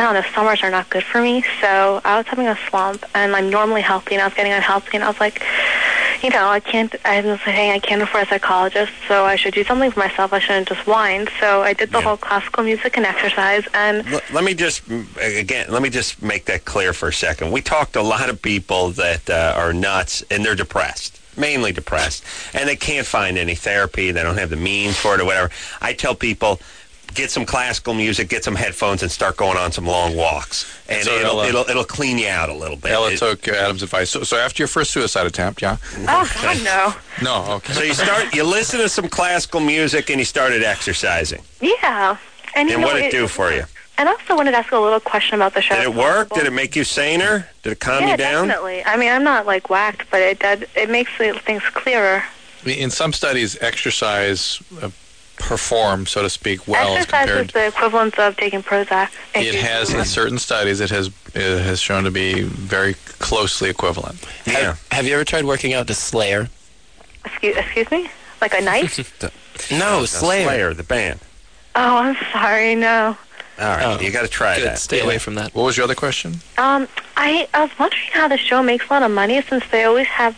I don't know, summers are not good for me. So I was having a slump, and I'm normally healthy, and I was getting unhealthy, and I was like, I was saying I can't afford a psychologist, so I should do something for myself. I shouldn't just whine. So I did the whole classical music and exercise. And let me just make that clear for a second. We talked to a lot of people that are nuts, and they're depressed. Mainly depressed, and they can't find any therapy. They don't have the means for it or whatever. I tell people, get some classical music, get some headphones, and start going on some long walks, and so it'll clean you out a little bit. Ella took Adam's advice. So after your first suicide attempt, yeah? Oh, God, no. No, okay. So you listen to some classical music, and you started exercising. Yeah. And what did it do for you? And I also wanted to ask a little question about the show. Did it work? Did it make you saner? Did it calm you down? Yeah, definitely. I mean, I'm not, whacked, but it makes things clearer. In some studies, exercise perform, so to speak, well as exercise compared. Is the equivalent of taking Prozac. It has, in certain studies, it has shown to be very closely equivalent. Yeah. Have you ever tried working out to Slayer? Excuse me? Like a knife? No, Slayer. Slayer, the band. Oh, I'm sorry, no. All right, you got to try that. Stay away from that. What was your other question? I was wondering how the show makes a lot of money, since they always have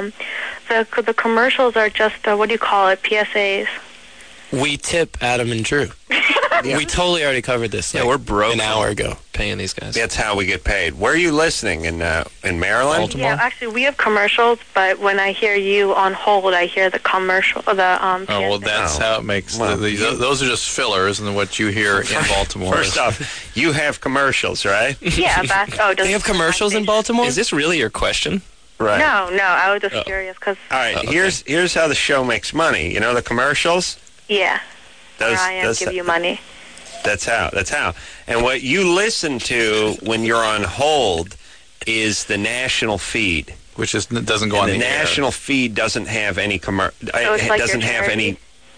the commercials are just what do you call it, PSAs. We tip Adam and Drew. We totally already covered this. We're broke an hour ago paying these guys. That's how we get paid. Where are you listening? In Maryland? Baltimore? Yeah, actually, we have commercials, but when I hear you on hold, I hear the commercial. Well, that's how it makes. Those are just fillers, and what you hear in Baltimore. First off, you have commercials, right? Yeah, they have commercials in Baltimore. Is this really your question? Right. No, I was just curious because. All right, here's how the show makes money. You know the commercials? Yeah. Those give you money. That's how. And what you listen to when you're on hold is the national feed, which doesn't go on the air. The national feed doesn't have any it doesn't have any.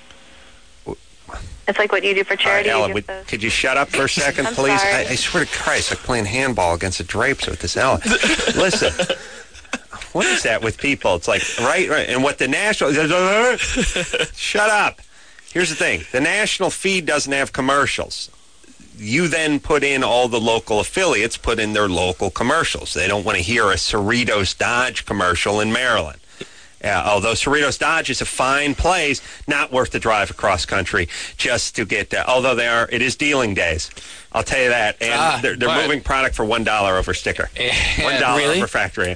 It's like what you do for charity. All right, Ella, could you shut up for a second, please? Sorry. I swear to Christ, like playing handball against the Drapes with this Ella. Listen. What is that with people? It's like, right. And what the national... Shut up. Here's the thing. The national feed doesn't have commercials. You then put in all the local affiliates, put in their local commercials. They don't want to hear a Cerritos Dodge commercial in Maryland. Although Cerritos Dodge is a fine place, not worth the drive across country just to get... although it is dealing days. I'll tell you that. And they're moving product for $1 over sticker. $1 really? over factory.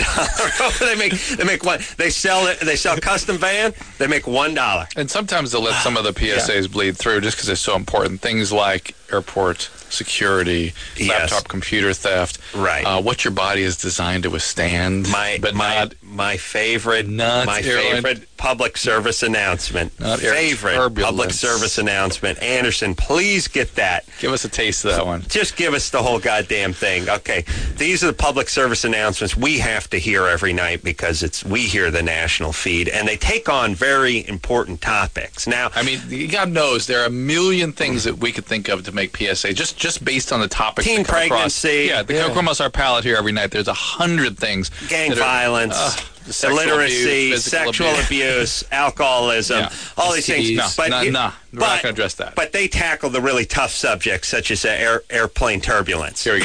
$1. They make one. They sell custom van. They make $1. And sometimes they'll let some of the PSAs bleed through just because it's so important. Things like airport security, laptop computer theft, right? What your body is designed to withstand. My favorite public service announcement. Public service announcement. Anderson, please get that. Give us a taste of that one. Just give us the whole goddamn thing. Okay, these are the public service announcements we have to hear every night because we hear the national feed, and they take on very important topics. Now, I mean, God knows there are a million things that we could think of to make PSA just based on the topics. Teen pregnancy. They come across our palate here every night. There's 100 things. Gang violence. Illiteracy, sexual abuse, alcoholism, all these things. No, we're not going to address that. But they tackle the really tough subjects, such as airplane turbulence. Here we go.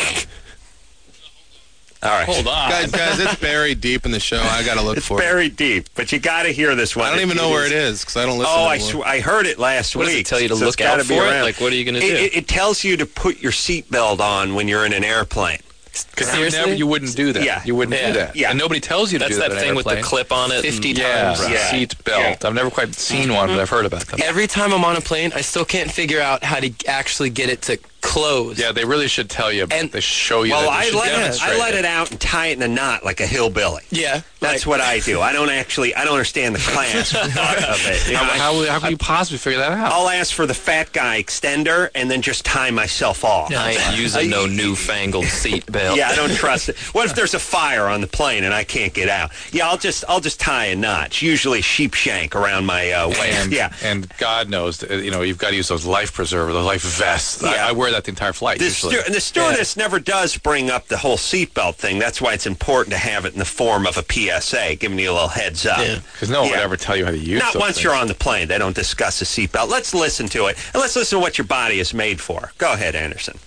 All right. Hold on. Guys, it's buried deep in the show. I got to look for it. It's buried deep, but you got to hear this one. I don't even know where it is because I don't listen I heard it last week. What does it tell you to look out for it? Like, what are you going to do? It tells you to put your seatbelt on when you're in an airplane. Because you wouldn't do that. Yeah. You wouldn't do that. Yeah. And nobody tells you to do that. That's that thing with the clip on it. 50 times. Seat belt. I've never quite seen one, but I've heard about them. Every time I'm on a plane, I still can't figure out how to actually get it to close. Yeah, they really should tell you. And they show you. Well, I let it out and tie it in a knot like a hillbilly. Yeah, that's what I do. I don't understand the class part of it. How can you possibly figure that out? I'll ask for the fat guy extender and then just tie myself off. I ain't using no newfangled seat belt. Yeah, I don't trust it. What if there's a fire on the plane and I can't get out? Yeah, I'll just tie a knot. It's usually a sheep shank around my waist. And God knows, you've got to use those life preservers, those life vests. Yeah. I wear that the entire flight. The stewardess never does bring up the whole seatbelt thing. That's why it's important to have it in the form of a PSA, giving you a little heads up. Because no one would ever tell you how to use it. Not once you're on the plane. They don't discuss the seatbelt. Let's listen to it, and let's listen to what your body is made for. Go ahead, Anderson.